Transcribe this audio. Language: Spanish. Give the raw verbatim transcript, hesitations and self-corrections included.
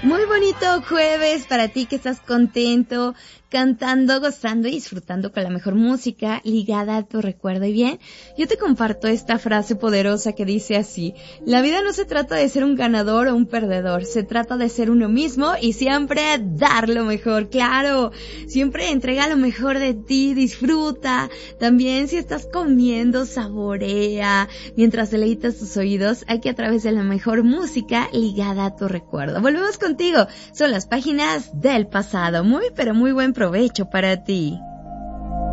Muy bonito jueves para ti que estás contento, cantando, gozando y disfrutando con la mejor música ligada a tu recuerdo. Y bien, yo te comparto esta frase poderosa que dice así: la vida no se trata de ser un ganador o un perdedor, se trata de ser uno mismo y siempre dar lo mejor. Claro, siempre entrega lo mejor de ti, disfruta. También si estás comiendo, saborea, mientras deleitas tus oídos, aquí a través de la mejor música ligada a tu recuerdo. Volvemos contigo, son las páginas del pasado. Muy pero muy buen provecho para ti.